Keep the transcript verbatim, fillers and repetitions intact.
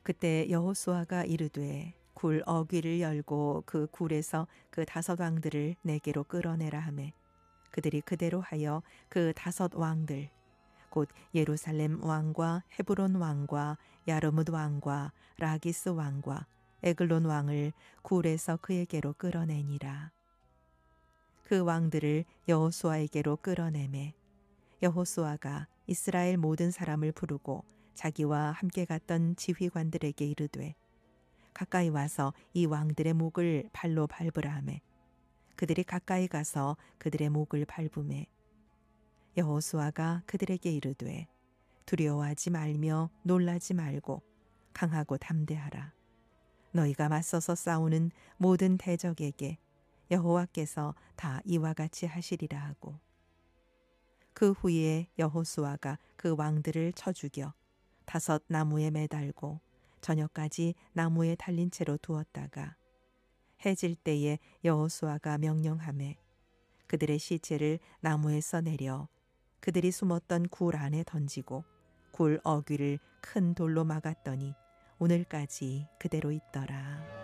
그때 여호수아가 이르되 굴 어귀를 열고 그 굴에서 그 다섯 왕들을 내게로 끌어내라 하매 그들이 그대로 하여 그 다섯 왕들 곧 예루살렘 왕과 헤브론 왕과 야르뭇 왕과 라기스 왕과 에글론 왕을 굴에서 그에게로 끌어내니라. 그 왕들을 여호수아에게로 끌어내매 여호수아가 이스라엘 모든 사람을 부르고 자기와 함께 갔던 지휘관들에게 이르되 가까이 와서 이 왕들의 목을 발로 밟으라 하매 그들이 가까이 가서 그들의 목을 밟으매 여호수아가 그들에게 이르되 두려워하지 말며 놀라지 말고 강하고 담대하라. 너희가 맞서서 싸우는 모든 대적에게 여호와께서 다 이와 같이 하시리라 하고 그 후에 여호수아가 그 왕들을 쳐 죽여 다섯 나무에 매달고 저녁까지 나무에 달린 채로 두었다가 해질 때에 여호수아가 명령하매 그들의 시체를 나무에서 내려 그들이 숨었던 굴 안에 던지고 굴 어귀를 큰 돌로 막았더니 오늘까지 그대로 있더라.